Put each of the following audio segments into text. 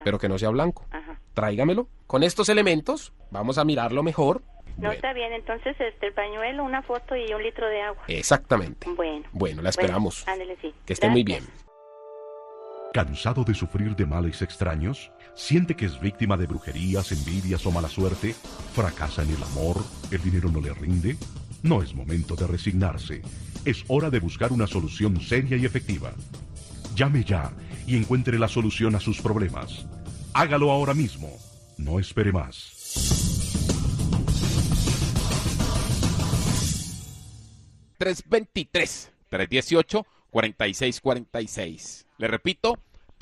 pero que no sea blanco. Ajá. Tráigamelo. Con estos elementos vamos a mirarlo mejor. No, Bueno, está bien, entonces el pañuelo, una foto y 1 litro de agua. exactamente. Bueno. Bueno, la esperamos. Bueno, ándele, sí. Que esté muy Gracias. bien. ¿Cansado de sufrir de males extraños? ¿Siente que es víctima de brujerías, envidias o mala suerte? ¿Fracasa en el amor? ¿El dinero no le rinde? No es momento de resignarse. Es hora de buscar una solución seria y efectiva. Llame ya y encuentre la solución a sus problemas. Hágalo ahora mismo. No espere más. 323-318-4646. Le repito,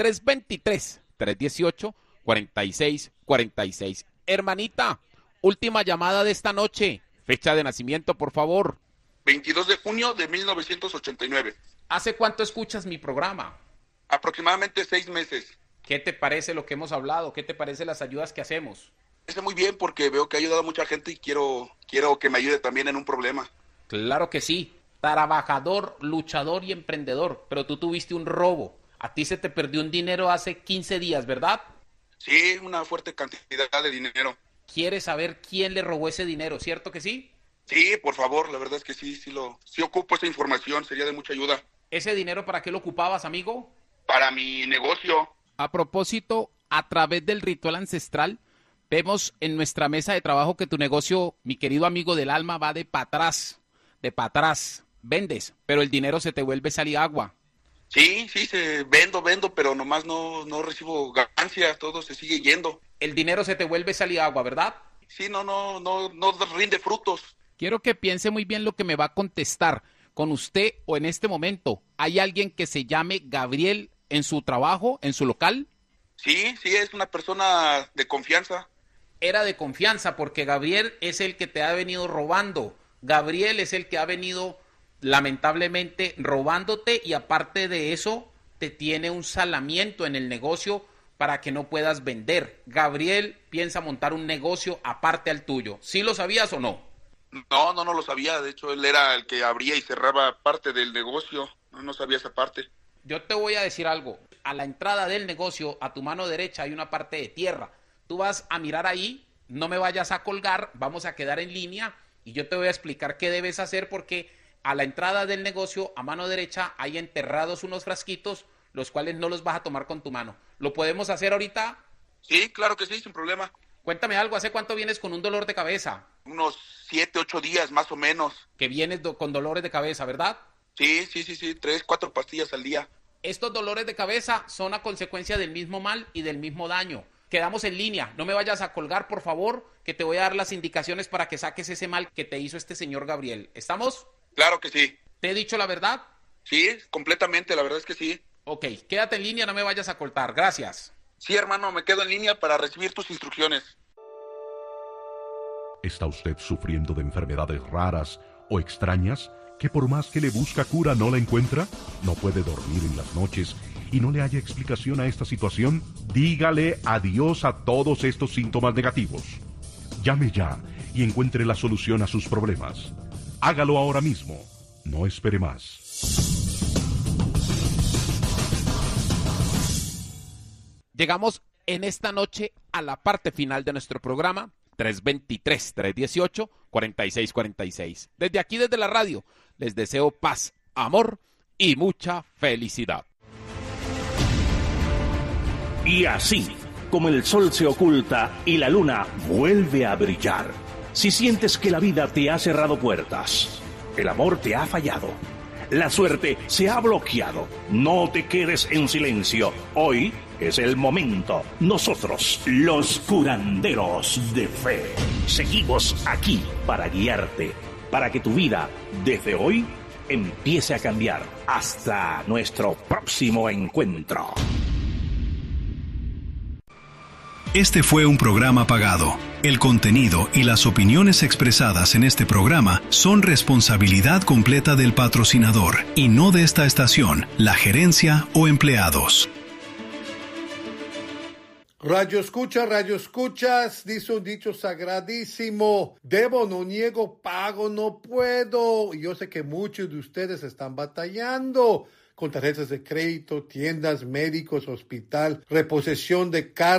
323-318-4646. Hermanita, última llamada de esta noche. Fecha de nacimiento, por favor. 22 de junio de 1989. ¿Hace cuánto escuchas mi programa? Aproximadamente 6 meses. ¿Qué te parece lo que hemos hablado? ¿Qué te parece las ayudas que hacemos? Está muy bien porque veo que ha ayudado a mucha gente y quiero que me ayude también en un problema. Claro que sí. Trabajador, luchador y emprendedor. Pero tú tuviste un robo. A ti se te perdió un dinero hace 15 días, ¿verdad? Sí, una fuerte cantidad de dinero. ¿Quieres saber quién le robó ese dinero? ¿Cierto que sí? Sí, por favor, la verdad es que sí ocupo esa información, sería de mucha ayuda. ¿Ese dinero para qué lo ocupabas, amigo? Para mi negocio. A propósito, a través del ritual ancestral, vemos en nuestra mesa de trabajo que tu negocio, mi querido amigo del alma, va de para atrás, de para atrás. Vendes, pero el dinero se te vuelve sal y agua. Sí, vendo, pero nomás no recibo ganancia, todo se sigue yendo. El dinero se te vuelve sal y agua, ¿verdad? Sí, no rinde frutos. Quiero que piense muy bien lo que me va a contestar. Con usted o en este momento, ¿hay alguien que se llame Gabriel en su trabajo, en su local? Sí, es una persona de confianza. Era de confianza porque Gabriel es el que te ha venido robando. Gabriel es el que ha venido lamentablemente robándote y aparte de eso te tiene un salamiento en el negocio para que no puedas vender. Gabriel piensa montar un negocio aparte al tuyo. ¿Sí lo sabías o no? No lo sabía. De hecho, él era el que abría y cerraba parte del negocio. No sabía esa parte. Yo te voy a decir algo. A la entrada del negocio, a tu mano derecha, hay una parte de tierra. Tú vas a mirar ahí, no me vayas a colgar, vamos a quedar en línea y yo te voy a explicar qué debes hacer porque a la entrada del negocio, a mano derecha, hay enterrados unos frasquitos, los cuales no los vas a tomar con tu mano. ¿Lo podemos hacer ahorita? Sí, claro que sí, sin problema. Cuéntame algo, ¿hace cuánto vienes con un dolor de cabeza? Unos 7, 8 días más o menos. Que vienes con dolores de cabeza, ¿verdad? Sí, 3, 4 pastillas al día. Estos dolores de cabeza son a consecuencia del mismo mal y del mismo daño. Quedamos en línea, no me vayas a colgar, por favor, que te voy a dar las indicaciones para que saques ese mal que te hizo este señor Gabriel. ¿Estamos? Claro que sí. ¿Te he dicho la verdad? Sí, completamente, la verdad es que sí. Ok, quédate en línea, no me vayas a cortar, gracias. Sí, hermano, me quedo en línea para recibir tus instrucciones. ¿Está usted sufriendo de enfermedades raras o extrañas que por más que le busca cura no la encuentra? ¿No puede dormir en las noches y no le haya explicación a esta situación? Dígale adiós a todos estos síntomas negativos. Llame ya y encuentre la solución a sus problemas. Hágalo ahora mismo. No espere más. Llegamos en esta noche a la parte final de nuestro programa. 323-318-4646. Desde aquí, desde la radio, les deseo paz, amor y mucha felicidad. Y así, como el sol se oculta y la luna vuelve a brillar, si sientes que la vida te ha cerrado puertas, el amor te ha fallado, la suerte se ha bloqueado, no te quedes en silencio. Hoy es el momento. Nosotros, los curanderos de fe, seguimos aquí para guiarte, para que tu vida, desde hoy, empiece a cambiar. Hasta nuestro próximo encuentro. Este fue un programa pagado. El contenido y las opiniones expresadas en este programa son responsabilidad completa del patrocinador y no de esta estación, la gerencia o empleados. Radio escuchas, dice un dicho sagradísimo: debo, no niego, pago, no puedo. Y yo sé que muchos de ustedes están batallando con tarjetas de crédito, tiendas, médicos, hospital, reposición de carros,